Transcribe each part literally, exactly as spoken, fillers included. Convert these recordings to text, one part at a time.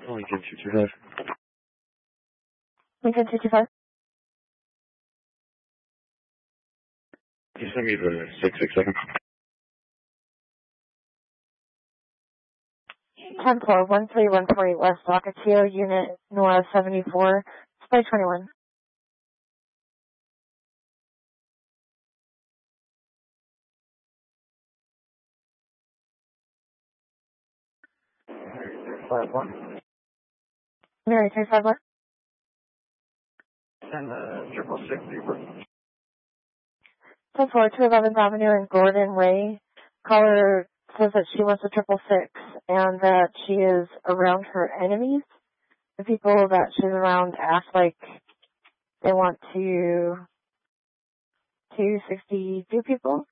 Lincoln two two five. Lincoln two two five. Can you send me the six six seven? ten four, one three one four eight West Ocotillo, Unit Nora seventy-four, Supply twenty-one. Five one. Mary three five one. And uh, triple six zero. ten four, two eleventh Avenue and Gordon Way. Caller says that she wants a triple six and that she is around her enemies. The people that she's around act like they want to two sixty-two people.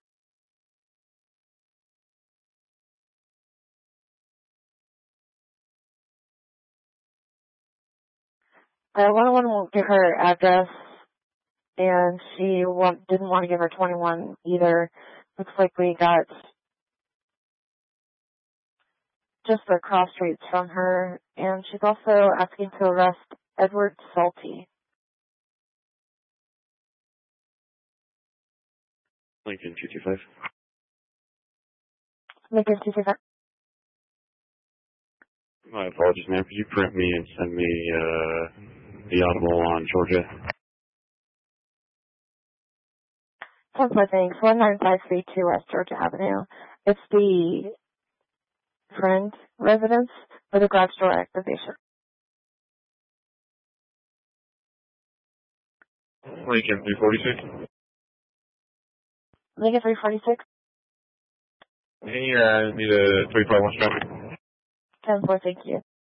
Uh, one oh one won't give her address, and she want, didn't want to give her twenty-one either. Looks like we got just the cross streets from her, and she's also asking to arrest Edward Salty. Lincoln two two five. Lincoln two two five. My apologies, ma'am. Could you print me and send me uh, the audible on Georgia? Ten four, thanks. one nine five three two West Georgia Avenue. It's the friend residence for the garage door activation. Lincoln three forty-six. Lincoln three forty-six. Can you uh, need a three five one traffic? ten four, thank you.